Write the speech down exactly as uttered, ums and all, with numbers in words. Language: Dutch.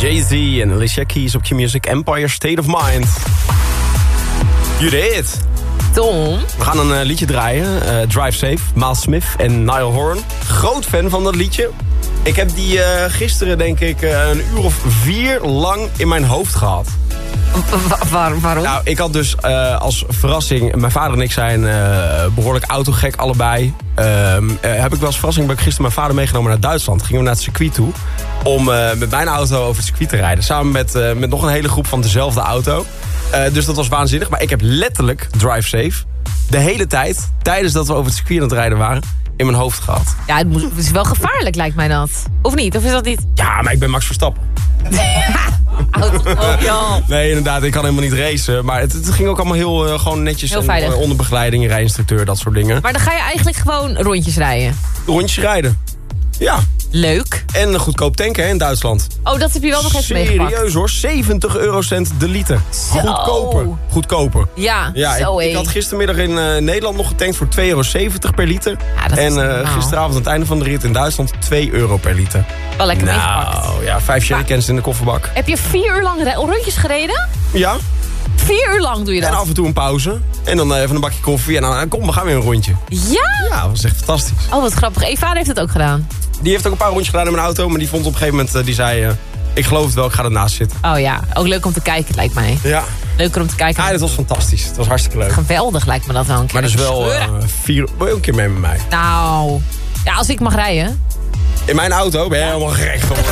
Jay-Z en Alicia Keys op Q-Music, Empire State of Mind. Judith. Tom. We gaan een uh, liedje draaien. Uh, Drive Safe, Miles Smith en Niall Horan. Groot fan van dat liedje. Ik heb die uh, gisteren, denk ik, uh, een uur of vier lang in mijn hoofd gehad. Wa- waar, waarom? Nou, ik had dus uh, als verrassing... Mijn vader en ik zijn uh, behoorlijk autogek allebei. Uh, uh, heb ik wel als verrassing... ben ik gisteren mijn vader meegenomen naar Duitsland. Gingen we naar het circuit toe. Om uh, met mijn auto over het circuit te rijden. Samen met, uh, met nog een hele groep van dezelfde auto. Uh, dus dat was waanzinnig. Maar ik heb letterlijk Drive Safe... de hele tijd, tijdens dat we over het circuit aan het rijden waren... in mijn hoofd gehad. Ja, het, moet, het is wel gevaarlijk, lijkt mij dat. Of niet? Of is dat niet? Ja, maar ik ben Max Verstappen. Auto, oh, ja. Nee, inderdaad, ik kan helemaal niet racen. Maar het, het ging ook allemaal heel uh, gewoon netjes. Heel en, veilig. uh, onder begeleiding, rijinstructeur, dat soort dingen. Maar dan ga je eigenlijk gewoon rondjes rijden. Rondjes rijden. Ja. Leuk. En goedkoop tanken hè, in Duitsland. Oh, dat heb je wel nog even meegepakt. Serieus hoor, zeventig eurocent de liter. Zo. Goedkoper. Goedkoper. Ja, Ja, zo ik, ik had gistermiddag in uh, Nederland nog getankt voor twee euro zeventig per liter. Ja, dat is en uh, normaal. gisteravond aan het einde van de rit in Duitsland twee euro per liter. Wel lekker meegepakt. Nou ja, vijf jerrycans in de kofferbak. Heb je vier uur lang re- rondjes gereden? Ja, Vier uur lang doe je dat? en af en toe een pauze. En dan uh, even een bakje koffie. En dan uh, kom, we gaan weer een rondje. Ja? Ja, dat was echt fantastisch. Oh, wat grappig. Eva vader heeft het ook gedaan. Die heeft ook een paar rondjes gedaan in mijn auto. Maar die vond op een gegeven moment, uh, die zei... Uh, ik geloof het wel, ik ga ernaast zitten. Oh ja, ook leuk om te kijken, lijkt mij. Ja. Leuker om te kijken. Ah, dat was fantastisch. Het was hartstikke leuk. Geweldig lijkt me dat wel een keer. Maar dus wel uh, vier... Wil je ook een keer mee met mij? Nou, ja, als ik mag rijden. In mijn auto ben je helemaal gek.